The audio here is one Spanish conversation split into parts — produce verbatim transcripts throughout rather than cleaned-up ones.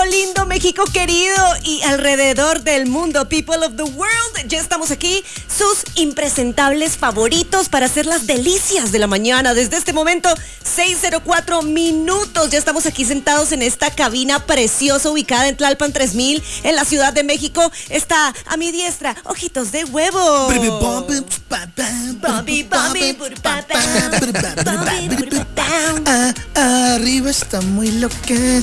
México lindo, México querido y alrededor del mundo, people of the world, ya estamos aquí, sus impresentables favoritos para hacer las delicias de la mañana. Desde este momento, seis cero cuatro minutos, ya estamos aquí sentados en esta cabina preciosa ubicada en Tlalpan tres mil, en la Ciudad de México. Está a mi diestra, Ojitos de Huevo. Bobby, Bobby, Arriba está muy loca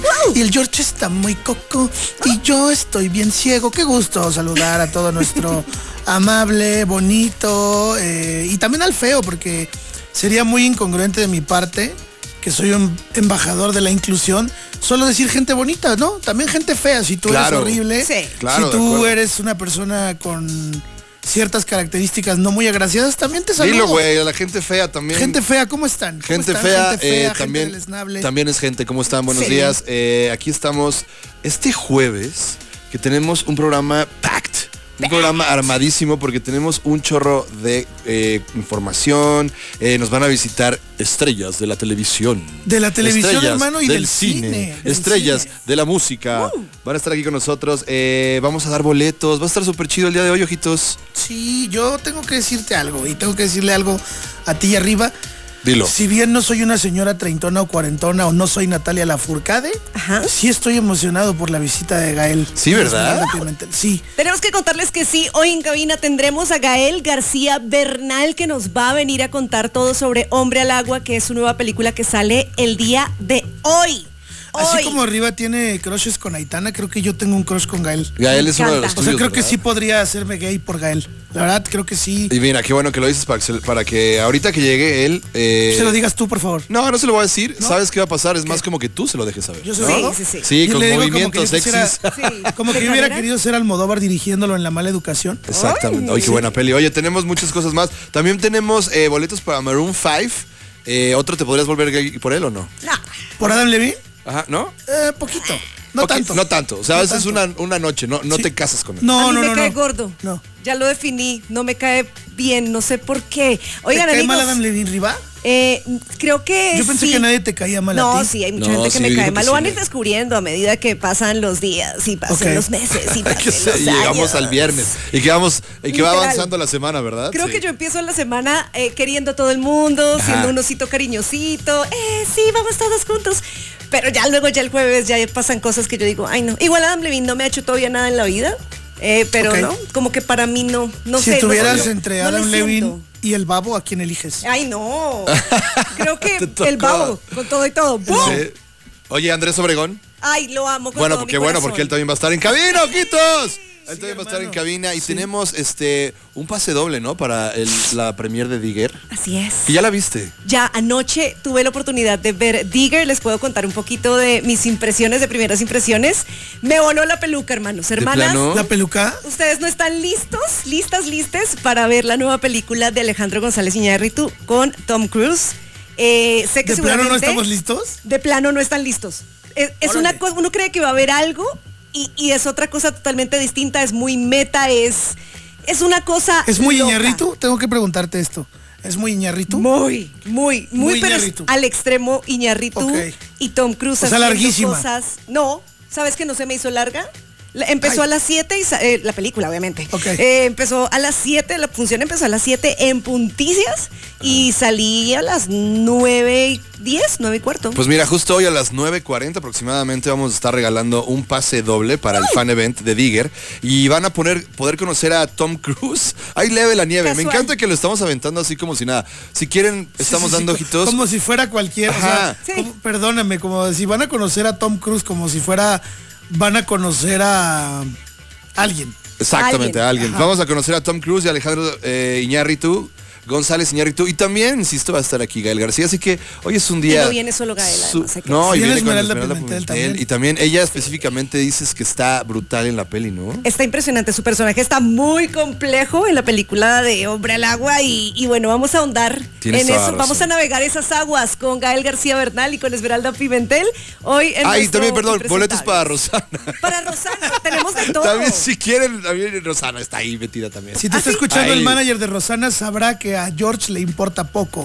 y el George está muy coco y yo estoy bien ciego. Qué gusto saludar a todo nuestro amable, bonito eh, y también al feo, porque sería muy incongruente de mi parte, que soy un embajador de la inclusión, solo decir gente bonita, ¿no? También gente fea, si tú claro. eres horrible, sí. claro, si tú eres una persona con ciertas características no muy agraciadas, también te saludo. Dilo, güey, a la gente fea también. Gente fea, ¿cómo están? ¿Cómo Gente, están? fea, gente fea, eh, gente también, deleznable. también es gente. ¿Cómo están? Buenos Sí. días. Eh, aquí estamos este jueves, que tenemos un programa packed. Un programa armadísimo porque tenemos un chorro de eh, información. Eh, nos van a visitar estrellas de la televisión. De la televisión, estrellas hermano, y del, del cine. cine. Del Estrellas cine. de la música. Uh. Van a estar aquí con nosotros. Eh, vamos a dar boletos. Va a estar súper chido el día de hoy, ojitos. Sí, yo tengo que decirte algo y tengo que decirle algo a ti arriba. Dilo. Si bien no soy una señora treintona o cuarentona o no soy Natalia Lafourcade, Ajá. sí estoy emocionado por la visita de Gael. Sí, ¿verdad? Sí. Tenemos que contarles que sí, hoy en cabina tendremos a Gael García Bernal, que nos va a venir a contar todo sobre Hombre al Agua, que es su nueva película que sale el día de hoy. Así Hoy. como arriba tiene crushes con Aitana, creo que yo tengo un crush con Gael. Gael Me es uno de encanta. los O sea, tuyos, creo que ¿verdad? sí podría hacerme gay por Gael. La verdad, creo que sí. Y mira, qué bueno que lo dices para que, se- para que ahorita que llegue él... eh, Se lo digas tú, por favor. No, no se lo voy a decir. ¿No? ¿Sabes qué va a pasar? Es más como que tú se lo dejes saber. Yo se ¿no? lo Sí, digo. sí, sí. Sí, Y con le digo como movimientos que yo quisiera- sexys. Sí. Como que ¿De yo hubiera manera? querido ser Almodóvar dirigiéndolo en La Mala Educación. Exactamente. Ay, Ay, qué sí. buena peli. Oye, tenemos muchas cosas más. También tenemos eh, boletos para Maroon cinco. Eh, ¿Otro te podrías volver gay por él o no? No. ¿Por Adam Levine? Ajá, ¿no? Eh, poquito. No Ok, tanto. No tanto. O sea, No a veces tanto. una, una noche, no, no Sí. te casas con él. No, a mí no, me no. cae no. gordo. No. Ya lo definí, no me cae bien, no sé por qué. Oigan, ¿Te cae mal amigos, Adam Levine, Riva? eh, creo que Yo pensé sí. que nadie te caía mal No, a ti. sí, hay mucha No, gente que sí, me digo cae que mal. Lo sí. van a ir descubriendo a medida que pasan los días y pasan Ok. los meses y Que pasan se- los y llegamos años. al viernes. Y que, vamos, y que va Literal. avanzando la semana, ¿verdad? Creo Sí. que yo empiezo la semana eh, queriendo a todo el mundo, Ajá. siendo un osito cariñosito. Eh, sí, vamos todos juntos. Pero ya luego, ya el jueves, ya pasan cosas que yo digo, ay no. Igual Adam Levine no me ha hecho todavía nada en la vida. Eh, pero Ok. no, como que para mí no, no Si sé. estuvieras no sé, entre no le Adam siento. Levine y el babo, ¿a quién eliges? Ay, no. Creo Te que tocó. el babo, con todo y todo. ¡Bum! Sí. Oye, Andrés Obregón. Ay, lo amo con Bueno, todo porque mi bueno, corazón. porque él también va a estar en cabina, ojitos. Él Sí, también va a estar en hermano. cabina y Sí. tenemos este un pase doble, ¿no? Para el- la premier de Digger. Así es. Que ya la viste. Ya anoche tuve la oportunidad de ver Digger, les puedo contar un poquito de mis impresiones, de primeras impresiones. Me voló la peluca, hermanos, hermanas. plano? ¿La peluca? ¿Ustedes no están listos, listas, listes para ver la nueva película de Alejandro González Iñárritu con Tom Cruise? Eh, sé que ¿De plano no seguramente- estamos listos? De plano no están listos. Es, es Órale. una cosa, uno cree que va a haber algo y, y es otra cosa totalmente distinta, es muy meta, es, es una cosa ¿Es muy loca. Iñárritu? Tengo que preguntarte esto. ¿Es muy Iñárritu? Muy, muy, muy, Muy pero es Iñárritu. al extremo Iñárritu Ok. y Tom Cruise O sea, haciendo larguísima. cosas. No, ¿sabes que no se me hizo larga? La- Empezó Ay. a las siete y sa- eh, la película, obviamente. Ok. Eh, empezó a las siete, la función empezó a las siete en punticias y salí a las nueve y diez, nueve y cuarto. Pues mira, justo hoy a las nueve cuarenta aproximadamente vamos a estar regalando un pase doble para el fan event de Digger y van a poner, poder conocer a Tom Cruise. Ahí leve la nieve. Me Casual. encanta que lo estamos aventando así como si nada. Si quieren, estamos Sí, sí, dando sí, ojitos. Como si fuera cualquier. O sea, Ajá. Sí. como- perdóname, como si van a conocer a Tom Cruise, como si fuera. Van a conocer a alguien. Exactamente, a Alguien. alguien. Vamos a conocer a Tom Cruise y Alejandro eh, Iñárritu, González Iñárritu. Y también, insisto, va a estar aquí Gael García. Así que hoy es un día. Y no viene solo Gael, además, hay que No, y decir. viene con Viene Esmeralda Esmeralda Pimentel Pimentel. también. Y también ella específicamente dices que está brutal en la peli, ¿no? Está impresionante, su personaje está muy complejo en la película de Hombre al Agua y, y bueno, vamos a ahondar Tienes en toda eso, la vamos a razón. navegar esas aguas con Gael García Bernal y con Esmeralda Pimentel. Hoy en Ah, y nuestro también, perdón, boletos para Impresentable. Rosana. Para Rosana, tenemos de todo. También si quieren, también Rosana está ahí metida también. Si te ¿Ah, está sí? escuchando Ahí. el manager de Rosana, sabrá que a George le importa poco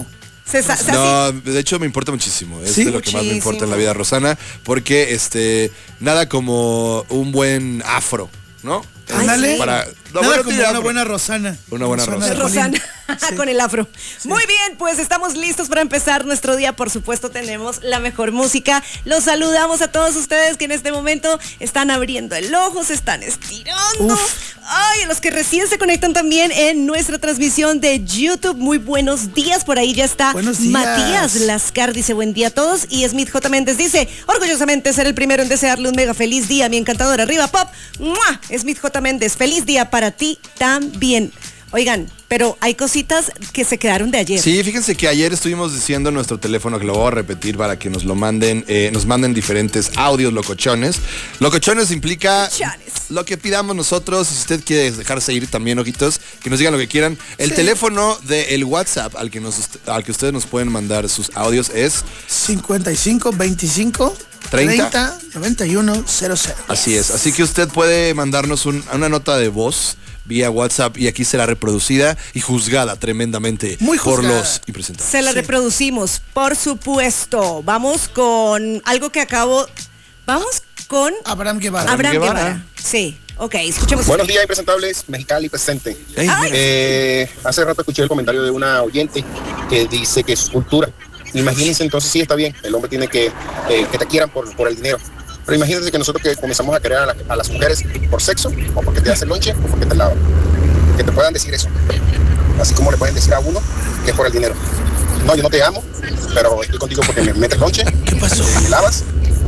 Se, sa- se No, así- de hecho me importa muchísimo. Es ¿Sí? de lo que más me importa en la Muchísimo. vida, Rosana, porque este nada como un buen afro, ¿no? Ay, Ándale. sí. Para, no, Nada bueno, como tiene una afro. buena Rosana. Una buena de Rosana. Colín. Rosana, Sí. con el afro. Muy bien, pues estamos listos para empezar nuestro día. Por supuesto, tenemos la mejor música. Los saludamos a todos ustedes que en este momento están abriendo el ojo, se están estirando. Uf. Ay, a los que recién se conectan también en nuestra transmisión de YouTube. Muy buenos días. Por ahí ya está Buenos días. Matías Lascar, dice buen día a todos. Y Smith J. Méndez dice, orgullosamente ser el primero en desearle un mega feliz día a mi encantadora Arriba Pop. ¡Mua! Smith J. Méndez, feliz día para ti también. Oigan, pero hay cositas que se quedaron de ayer. Sí, fíjense que ayer estuvimos diciendo en nuestro teléfono, que lo voy a repetir para que nos lo manden, eh, nos manden diferentes audios locochones. Locochones implica Locochones. lo que pidamos nosotros. Si usted quiere dejarse ir también, ojitos, que nos digan lo que quieran. El teléfono del WhatsApp al que, nos, al que ustedes nos pueden mandar sus audios es... cincuenta y cinco, veinticinco, treinta. treinta, noventa y uno, cero cero. Así es, así que usted puede mandarnos un- una nota de voz vía WhatsApp y aquí será reproducida y juzgada tremendamente Muy por juzgada. los impresentables. Se la Sí. reproducimos, por supuesto. Vamos con algo que acabo... Vamos con Abraham Guevara. Abraham Guevara. Guevara. Sí, ok, escuchemos. Buenos días, impresentables, Mexicali presente. Ey, Ay. mira. Eh, hace rato escuché el comentario de una oyente que dice que es cultura. Imagínense, entonces sí está bien, el hombre tiene que eh, que te quieran por, por el dinero. Pero imagínense que nosotros que comenzamos a querer a, la- a las mujeres por sexo, o porque te hacen lonche, o porque te lavan. Que te puedan decir eso. Así como le pueden decir a uno que es por el dinero. No, yo no te amo, pero estoy contigo porque me metes lonche, ¿Qué pasó? me lavas,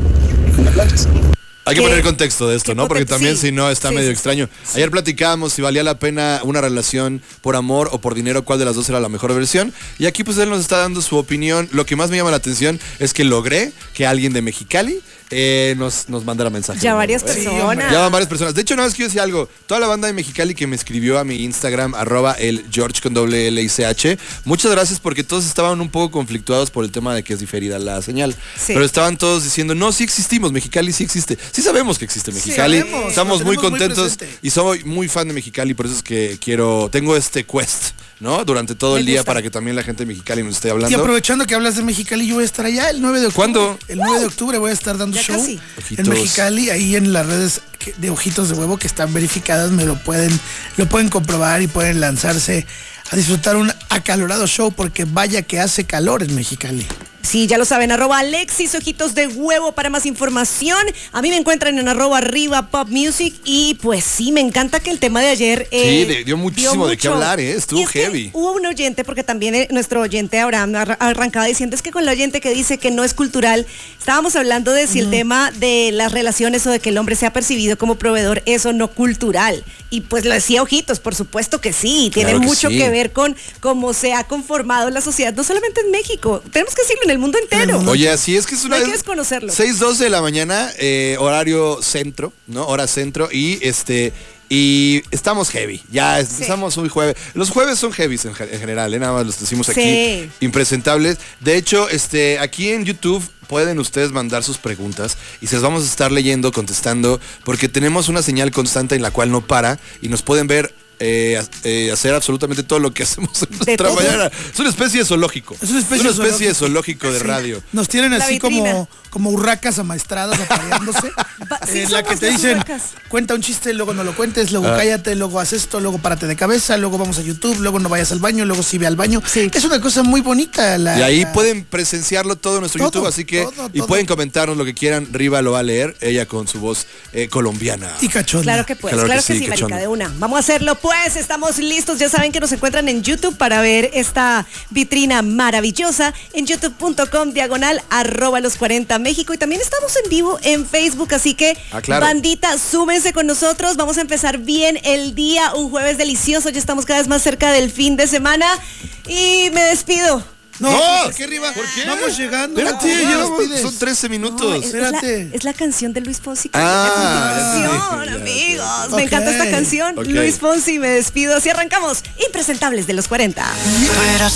me planchas. Hay que ¿Qué? poner contexto de esto, ¿Qué ¿no? Porque contexto? también Sí. si no está Sí, medio sí, extraño. Ayer platicábamos si valía la pena una relación por amor o por dinero, cuál de las dos era la mejor versión. Y aquí pues él nos está dando su opinión. Lo que más me llama la atención es que logré que alguien de Mexicali eh, nos, nos mandara mensajes. Ya varias ¿no? Eh, personas. Ya van varias personas. De hecho, nada más quiero decir algo. Toda la banda de Mexicali que me escribió a mi Instagram, arroba el George con doble L I C H. Muchas gracias porque todos estaban un poco conflictuados por el tema de que es diferida la señal. Sí. Pero estaban todos diciendo, no, sí existimos, Mexicali sí existe. Sí sabemos que existe Mexicali. sabemos, Estamos lo muy tenemos muy contentos presente. y soy muy fan de Mexicali, por eso es que quiero, tengo este quest, ¿no? Durante todo Me el día gusta. para que también la gente de Mexicali nos esté Y hablando. aprovechando que hablas de Mexicali, yo voy a estar allá el nueve de octubre. ¿Cuándo? El nueve de octubre voy a estar dando Ya show casi. Ojitos. en Mexicali, ahí en las redes que- de Ojitos de Huevo que están verificadas, me lo pueden, lo pueden comprobar y pueden lanzarse a disfrutar un acalorado show porque vaya que hace calor en Mexicali. Sí, ya lo saben, arroba Alexis Ojitos de Huevo para más información. A mí me encuentran en arroba arriba Pop Music y pues sí, me encanta que el tema de ayer... Sí, de- dio muchísimo de qué mucho. hablar, ¿eh? Estuvo Y es que heavy. hubo un oyente, porque también eh, nuestro oyente Abraham arra- arrancaba diciendo, es que con la oyente que dice que no es cultural, estábamos hablando de si el tema de las relaciones o de que el hombre sea percibido como proveedor es o no cultural. Y pues lo decía Ojitos, por supuesto que sí, tiene Claro que mucho sí. que ver con cómo se ha conformado la sociedad, no solamente en México, tenemos que decirlo en el mundo entero. Oye, así es que es una... No hay que desconocerlo. seis doce de la mañana, eh, horario centro, ¿no? Hora centro y este... Y estamos heavy, ya es- Sí. estamos muy jueves. Los jueves son heavies en, ge- en general, ¿eh? Nada más los decimos aquí, Sí. impresentables. De hecho, este, aquí en YouTube pueden ustedes mandar sus preguntas y se las vamos a estar leyendo, contestando, porque tenemos una señal constante en la cual no para y nos pueden ver eh, ha- eh, hacer absolutamente todo lo que hacemos en nuestra todo. mañana. Es una especie de zoológico. Es una especie, de zoológico de Sí. radio. Nos tienen La así vitrina. como, como urracas amaestradas apareándose. Va- sí, en la somos que te las dicen, urracas. cuenta un chiste, luego no lo cuentes, luego Ah. cállate, luego haz esto, luego párate de cabeza, luego vamos a YouTube, luego no vayas al baño, luego sí ve al baño. Sí. Es una cosa muy bonita. La, Y ahí la- pueden presenciarlo todo en nuestro Todo, YouTube, así que todo, y todo. pueden comentarnos lo que quieran. Riva lo va a leer, ella con su voz eh, colombiana. Y cachonda. Claro que puedes, Claro claro, que que, sí, sí, qué marica, chondo. de una. Vamos a hacerlo pues, estamos listos. Ya saben que nos encuentran en YouTube para ver esta vitrina maravillosa en youtube punto com diagonal arroba los cuarenta México. Y también estamos en vivo en Facebook, así que Ah, claro. bandita, súmense con nosotros. Vamos a empezar bien el día, un jueves delicioso. Ya estamos cada vez más cerca del fin de semana y me despido. No, No, ¿por qué arriba? ¿por qué? Vamos llegando. Espérate, No, ya nos vamos, pides. son trece No, minutos. es, es la, Espérate. es la canción de Luis Fonsi. que Ah, viene a ya continuación, entendí, ya, amigos. ok. Me encanta esta canción. Ok. Luis Fonsi, me despido. Así arrancamos. Impresentables de los cuarenta. Tú eras